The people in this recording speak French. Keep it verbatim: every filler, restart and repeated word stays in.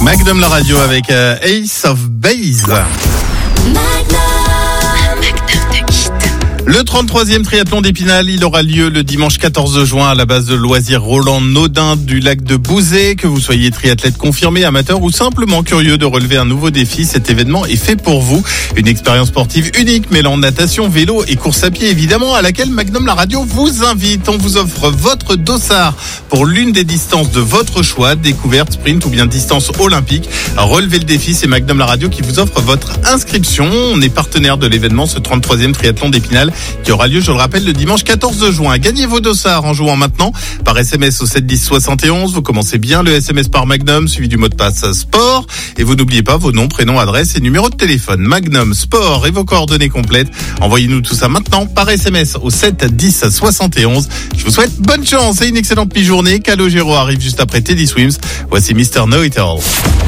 Magnum la radio avec euh, Ace of Base. Le trente-troisième triathlon d'Épinal, il aura lieu le dimanche quatorze juin à la base de loisirs Roland Naudin du lac de Bouzet. Que vous soyez triathlète confirmé, amateur ou simplement curieux de relever un nouveau défi, cet événement est fait pour vous. Une expérience sportive unique mêlant natation, vélo et course à pied évidemment, à laquelle Magnum la radio vous invite. On vous offre votre dossard pour l'une des distances de votre choix, découverte, sprint ou bien distance olympique. Relevez le défi, c'est Magnum la radio qui vous offre votre inscription. On est partenaire de l'événement, ce trente-troisième triathlon d'Épinal, qui aura lieu, je le rappelle, le dimanche quatorze juin. Gagnez vos dossards en jouant maintenant par S M S au sept dix soixante et onze. Vous commencez bien le S M S par Magnum, suivi du mot de passe sport. Et vous n'oubliez pas vos noms, prénoms, adresses et numéros de téléphone. Magnum Sport et vos coordonnées complètes. Envoyez-nous tout ça maintenant par S M S au sept dix soixante et onze. Je vous souhaite bonne chance et une excellente mi-journée. Calogero arrive juste après Teddy Swims. Voici Mister Know It All.